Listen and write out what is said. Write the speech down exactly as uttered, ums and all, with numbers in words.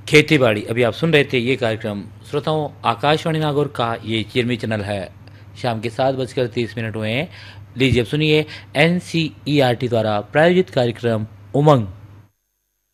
खेती बाड़ी अभी आप सुन रहे थे ये कार्यक्रम। श्रोताओं, आकाशवाणी नागौर का ये चिरमी चैनल है। शाम के सात बजकर तीस मिनट हुए हैं। लीजिए अब सुनिए N C E R T द्वारा प्रायोजित कार्यक्रम उमंग।